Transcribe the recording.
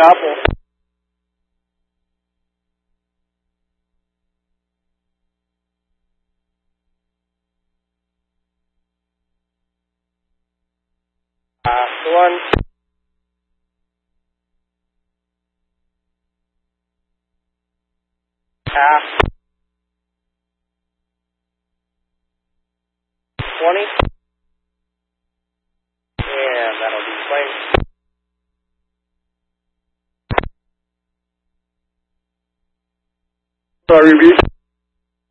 couple. One. Half. 20. And that'll be plane. Sorry, repeat.